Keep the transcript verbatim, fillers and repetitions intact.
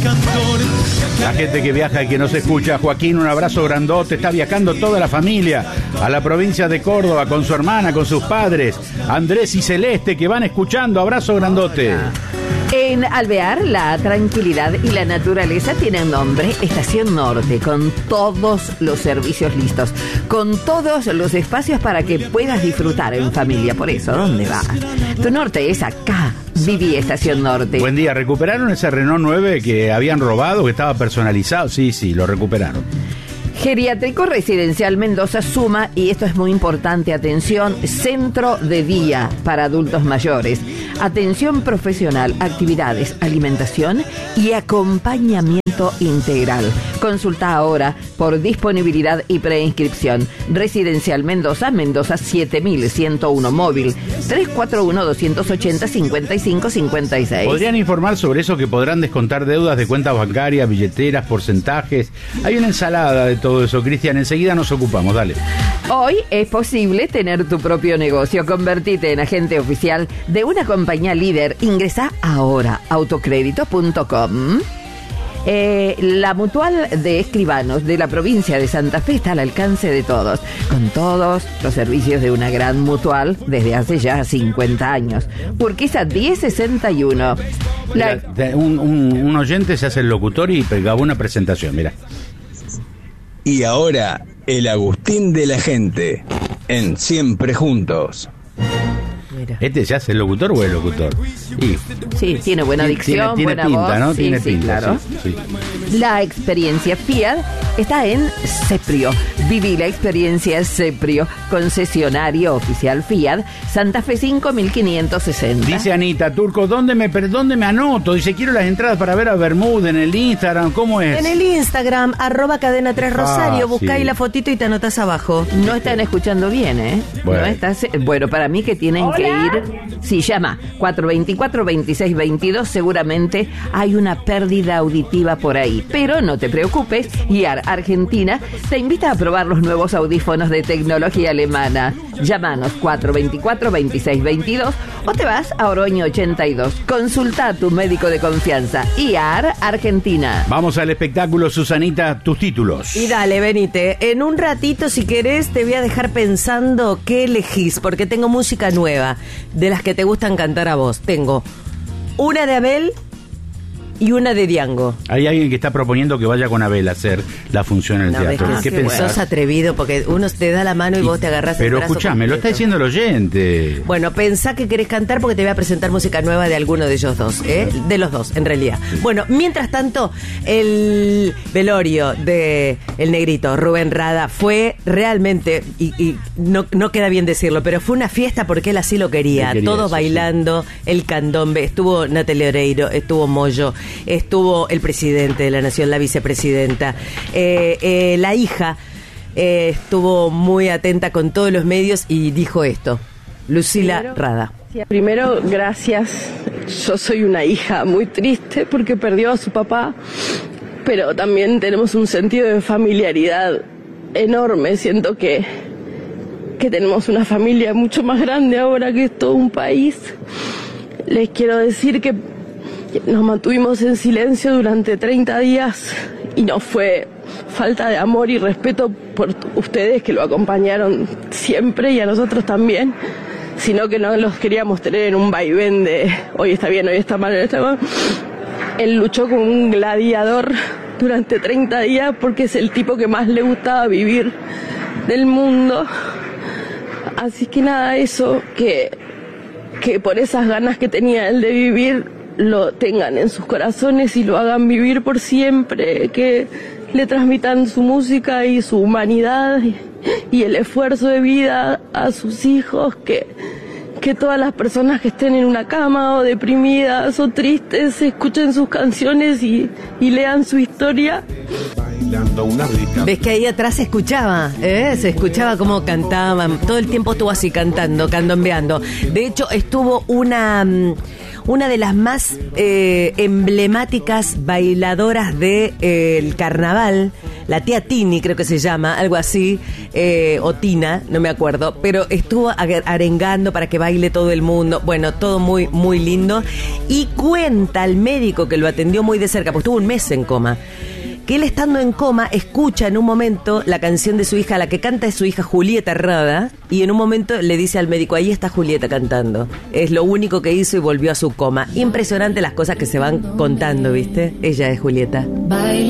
La gente que viaja y que nos escucha, Joaquín, un abrazo grandote. Está viajando toda la familia a la provincia de Córdoba con su hermana, con sus padres, Andrés y Celeste, que van escuchando. Abrazo grandote. En Alvear, la tranquilidad y la naturaleza tienen nombre Estación Norte, con todos los servicios listos, con todos los espacios para que puedas disfrutar en familia. Por eso, ¿dónde vas? Tu norte es acá. Viví Estación Norte. Buen día. ¿Recuperaron ese Renault nueve que habían robado, que estaba personalizado? Sí, sí, lo recuperaron. Geriátrico Residencial Mendoza suma, y esto es muy importante, atención, centro de día para adultos mayores, atención profesional, actividades, alimentación y acompañamiento integral. Consulta ahora por disponibilidad y preinscripción. Residencial Mendoza, Mendoza siete mil ciento uno, móvil tres cuatro uno, dos ocho cero, cinco cinco cinco seis. ¿Podrían informar sobre eso, que podrán descontar deudas de cuentas bancarias, billeteras, porcentajes? Hay una ensalada de todo eso, Cristian. Enseguida nos ocupamos, dale. Hoy es posible tener tu propio negocio. Convertite en agente oficial de una compañía líder. Ingresá ahora a autocrédito punto com. Eh, la Mutual de Escribanos de la provincia de Santa Fe está al alcance de todos, con todos los servicios de una gran mutual desde hace ya cincuenta años. Urquiza diez sesenta y uno. La... Mira, un, un, un oyente se hace el locutor y pegaba una presentación, mira. Y ahora, el Agustín de la gente, en Siempre Juntos. Mira. ¿Este se hace el locutor o el locutor? Y, sí, tiene buena dicción, tiene, tiene buena pinta, voz. ¿no? Sí, tiene sí, pinta, claro. Sí, sí. La experiencia Fiat está en Ceprio. Viví la experiencia Ceprio, concesionario oficial Fiat, Santa Fe cinco mil quinientos sesenta. Dice Anita Turco, ¿dónde me, ¿dónde me anoto? Dice, quiero las entradas para ver a Bermud en el Instagram. ¿Cómo es? En el Instagram, arroba cadena tres Rosario, Ah, buscá sí. ahí la fotito y te anotás abajo. No están escuchando bien, ¿eh? Bueno. No estás, bueno, para mí que tienen Hola. que ir. Si llama cuatro dos cuatro, veintiséis veintidós, seguramente hay una pérdida auditiva por ahí. Pero no te preocupes, I A R Argentina te invita a probar los nuevos audífonos de tecnología alemana. Llámanos cuatro dos cuatro, veintiséis veintidós o te vas a Oroño ochenta y dos. Consulta a tu médico de confianza. I A R Argentina. Vamos al espectáculo, Susanita, tus títulos. Y dale, venite. En un ratito, si querés, te voy a dejar pensando qué elegís, porque tengo música nueva, de las que te gustan cantar a vos. Tengo una de Abel y una de Diango. Hay alguien que está proponiendo que vaya con Abel a hacer la función en el No, ves teatro. que ¿Qué sos pensás? atrevido, porque uno te da la mano y, vos te agarrás el Pero brazo escúchame, lo está completo. diciendo el oyente. Bueno, pensá que querés cantar porque te voy a presentar música nueva de alguno de ellos dos, ¿eh? De los dos, en realidad. Bueno, mientras tanto, el velorio de el negrito Rubén Rada fue realmente, y, y no, no queda bien decirlo, pero fue una fiesta porque él así lo quería. Él quería Todos eso, bailando, el candombe, estuvo Natalia Oreiro, estuvo Moyo, estuvo el presidente de la Nación, la vicepresidenta, eh, eh, la hija eh, estuvo muy atenta con todos los medios y dijo esto. Lucila Primero, Rada. Primero, gracias. Yo soy una hija muy triste porque perdió a su papá, pero también tenemos un sentido de familiaridad enorme. Siento que, que tenemos una familia mucho más grande ahora que es todo un país. Les quiero decir que nos mantuvimos en silencio durante treinta días y no fue falta de amor y respeto por t- ustedes que lo acompañaron siempre y a nosotros también, sino que no los queríamos tener en un vaivén de hoy está bien, hoy está mal, hoy está mal. Él luchó como un gladiador durante treinta días porque es el tipo que más le gustaba vivir del mundo. Así que nada, eso, que, que por esas ganas que tenía él de vivir, lo tengan en sus corazones y lo hagan vivir por siempre, que le transmitan su música y su humanidad y, y el esfuerzo de vida a sus hijos, que, que todas las personas que estén en una cama o deprimidas o tristes escuchen sus canciones y, y lean su historia. Ves que ahí atrás se escuchaba, ¿eh? Se escuchaba cómo cantaban, todo el tiempo estuvo así cantando, candombeando. De hecho, estuvo una... una de las más eh, emblemáticas bailadoras del de, eh, carnaval, la tía Tini, creo que se llama, algo así, eh, o Tina, no me acuerdo, pero estuvo arengando para que baile todo el mundo. Bueno, todo muy, muy lindo. Y cuenta el médico que lo atendió muy de cerca, porque estuvo un mes en coma, que él estando en coma escucha en un momento la canción de su hija, la que canta es su hija Julieta Rada, y en un momento le dice al médico, ahí está Julieta cantando. Es lo único que hizo y volvió a su coma. Impresionante las cosas que se van contando, ¿viste? Ella es Julieta.